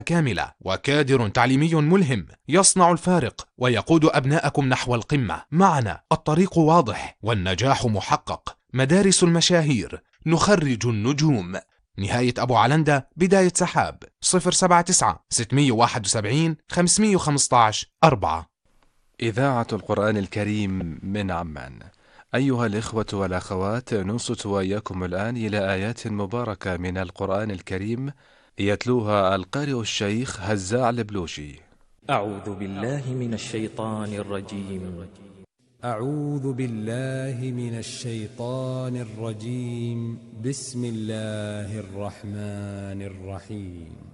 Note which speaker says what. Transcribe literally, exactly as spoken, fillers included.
Speaker 1: كاملة، وكادر تعليمي ملهم يصنع الفارق ويقود أبناءكم نحو القمة. معنا الطريق واضح والنجاح محقق. مدارس المشاهير، نخرج النجوم. نهاية أبو علندة، بداية سحاب. صفر سبعة تسعة ستمائة وواحد وسبعين خمسمائة وخمسة عشر أربعة.
Speaker 2: إذاعة القرآن الكريم من عمان. أيها الإخوة والأخوات، ننصت وإياكم الآن إلى آيات مباركة من القرآن الكريم يتلوها القارئ الشيخ هزاع البلوشي.
Speaker 3: أعوذ بالله من الشيطان الرجيم.
Speaker 4: أعوذ بالله من الشيطان الرجيم. بسم الله الرحمن الرحيم.